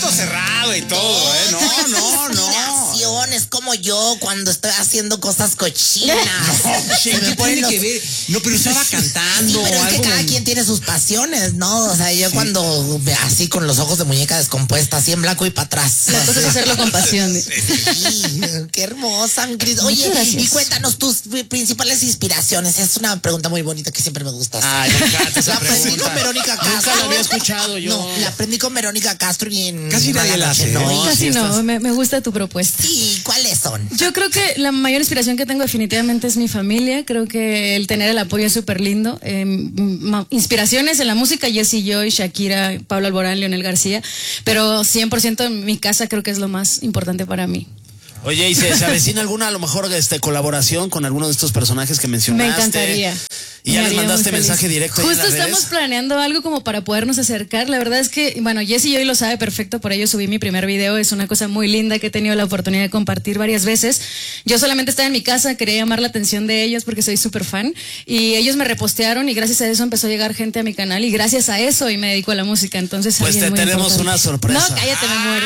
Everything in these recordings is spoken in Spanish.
trato cerrado y todo, ¿eh? No. Es como yo cuando estoy haciendo cosas cochinas. ¿Qué tiene que ver? No, pero estaba cantando. Sí, pero es que algo. cada quien tiene sus pasiones, ¿no? O sea, yo cuando así con los ojos de muñeca descompuesta, así en blanco y para atrás. La cosa es hacerlo con pasión. Sí, qué hermosa, Cris. Oye, y cuéntanos tus principales inspiraciones. Es una pregunta muy bonita que siempre me gusta hacer. Ay, me encanta esa La aprendí pregunta. con Verónica Castro. Nunca la había escuchado yo. No, la aprendí con Verónica Castro y en Casi nadie la hace, ¿no? ¿no? Casi sí no, estás- me gusta tu propuesta. Sí, ¿cuáles son? Yo creo que la mayor inspiración que tengo definitivamente es mi familia. Creo que el tener el apoyo es súper lindo. Inspiraciones en la música, Jessie Joy, Shakira, Pablo Alborán, Leonel García. Pero 100% en mi casa creo que es lo más importante para mí. Oye, ¿y se avecina alguna, a lo mejor, colaboración con alguno de estos personajes que mencionaste? Me encantaría. ¿Y ya Me les haría mandaste muy feliz. mensaje directo ahí en Justo las estamos redes? planeando algo como para podernos acercar. La verdad es que, bueno, Jessie hoy lo sabe perfecto, por ello subí mi primer video. Es una cosa muy linda que he tenido la oportunidad de compartir varias veces. Yo solamente estaba en mi casa, quería llamar la atención de ellos porque soy súper fan. Y ellos me repostearon y gracias a eso empezó a llegar gente a mi canal. Y gracias a eso hoy me dedico a la música. Entonces, Pues alguien te muy tenemos importante. una sorpresa. No, cállate, me muero.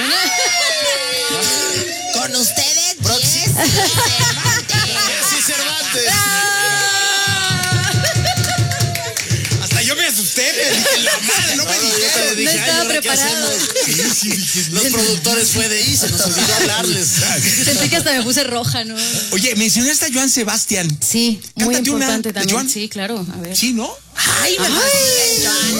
Con ustedes, Jessie Cervantes. Hasta yo me asusté, me dije, la madre, no me Yo dijeron. te dije, No ay, estaba ¿ahora qué preparado. hacemos? Los productores fue de ahí, se nos olvidó hablarles. Sentí que hasta me puse roja, ¿no? Oye, mencionaste a Joan Sebastián. Sí, muy Cántate una importante de también. Joan. Sí, claro. A ver. Sí, ¿no? Ay, me fascina, Joan.